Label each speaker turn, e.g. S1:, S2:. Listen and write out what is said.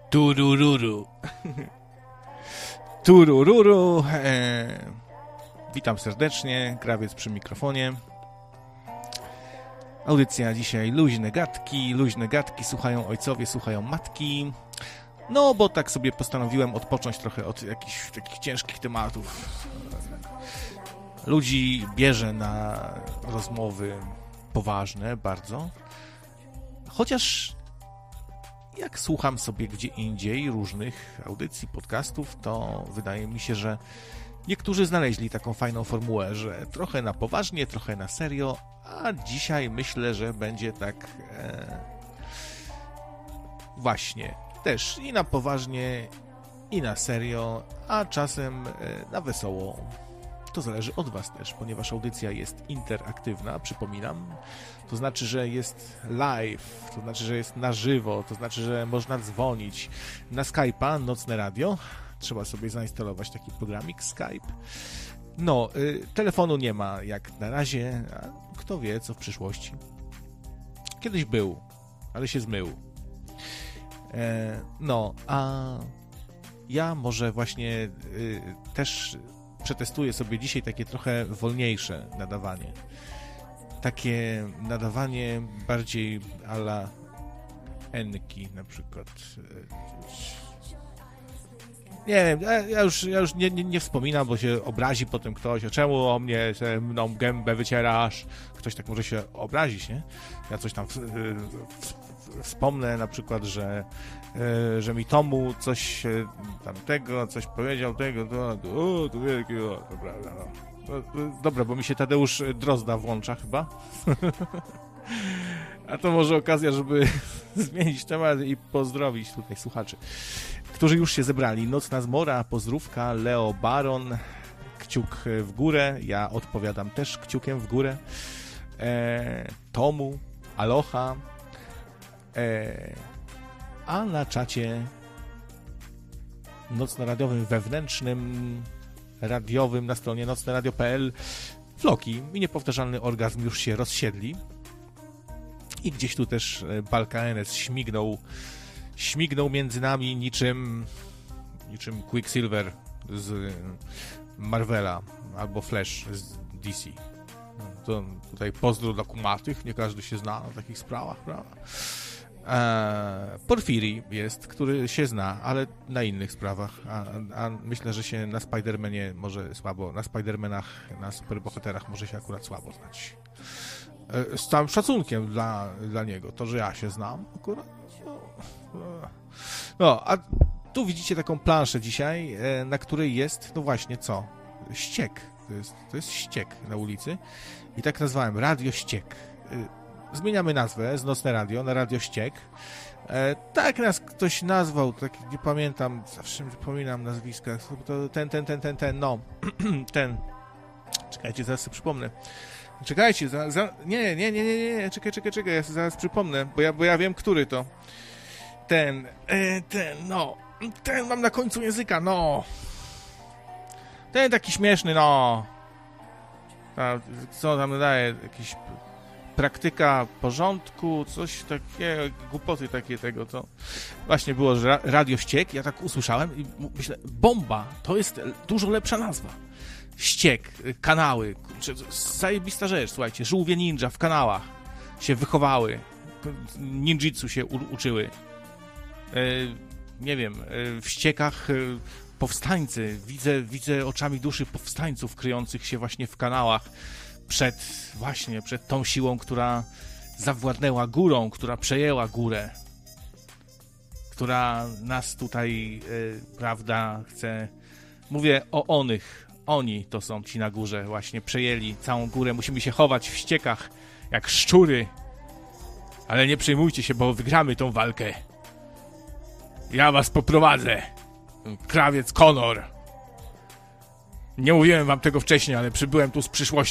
S1: Turururu. Turururu. Witam serdecznie, Krawiec przy mikrofonie. Audycja dzisiaj luźne gadki, słuchają ojcowie, słuchają matki. No, bo tak sobie postanowiłem odpocząć trochę od jakichś takich ciężkich tematów. Ludzi bierze na rozmowy poważne bardzo. Chociaż jak słucham sobie gdzie indziej różnych audycji, podcastów, to wydaje mi się, że niektórzy znaleźli taką fajną formułę, że trochę na poważnie, trochę na serio, a dzisiaj myślę, że będzie tak właśnie też i na poważnie, i na serio, a czasem na wesoło. To zależy od Was też, ponieważ audycja jest interaktywna, przypominam. To znaczy, że jest live, to znaczy, że jest na żywo, to znaczy, że można dzwonić na Skype'a, Nocne Radio. Trzeba sobie zainstalować taki programik Skype. No, telefonu nie ma jak na razie, a kto wie, co w przyszłości. Kiedyś był, ale się zmył. No, a ja może właśnie też przetestuję sobie dzisiaj takie trochę wolniejsze nadawanie. Takie nadawanie bardziej a la Enki na przykład. Nie wiem, ja już nie wspominam, bo się obrazi potem ktoś, o czemu o mnie mną gębę wycierasz. Ktoś tak może się obrazić, nie? Ja coś tam wspomnę na przykład, że mi Tomu coś tamtego, coś powiedział tego, to wielkiego, dobra, dobra, bo mi się Tadeusz Drozda włącza chyba. A to może okazja, żeby zmienić temat i pozdrowić tutaj słuchaczy, którzy już się zebrali. Nocna zmora, pozdrówka, Leo Baron, kciuk w górę, ja odpowiadam też kciukiem w górę. Tomu, aloha, a na czacie nocnoradiowym, wewnętrznym, radiowym na stronie nocneradio.pl Floki i niepowtarzalny orgazm już się rozsiedli i gdzieś tu też Balka NS śmignął między nami niczym Quicksilver z Marvela albo Flash z DC. To tutaj pozdro dla kumatych, nie każdy się zna na takich sprawach, prawda? Porfiri jest, który się zna, ale na innych sprawach, a myślę, że się na Spider-Manie może słabo, na Spider-Manach, na superbohaterach może się akurat słabo znać. Z całym szacunkiem dla niego, to, że ja się znam akurat. No, a tu widzicie taką planszę dzisiaj, na której jest, no właśnie, co? Ściek. To jest ściek na ulicy i tak nazwałem, Radio Ściek. Zmieniamy nazwę z Nocne Radio na Radio Ściek. Tak nas ktoś nazwał, tak nie pamiętam, zawsze mi wypominam nazwiska. To ten, no, ten. Czekajcie, zaraz sobie przypomnę. Czekajcie, nie, czekaj, ja sobie zaraz przypomnę, bo ja wiem, który to. Ten, no, ten mam na końcu języka, no. Ten taki śmieszny, no. Co tam daje, jakiś praktyka porządku, coś takiego, głupoty takie tego, to właśnie było, że Radio Ściek, ja tak usłyszałem i myślę, bomba, to jest dużo lepsza nazwa. Ściek, kanały, zajebista rzecz, słuchajcie, żółwie ninja w kanałach się wychowały, ninjitsu się uczyły, nie wiem, w ściekach powstańcy, widzę oczami duszy powstańców kryjących się właśnie w kanałach przed tą siłą, która zawładnęła górą, która przejęła górę, która nas tutaj, prawda, chce, mówię o oni to są ci na górze, właśnie przejęli całą górę, musimy się chować w ściekach, jak szczury, ale nie przejmujcie się, bo wygramy tą walkę. Ja was poprowadzę. Krawiec Conor. Nie mówiłem wam tego wcześniej, ale przybyłem tu z przyszłości.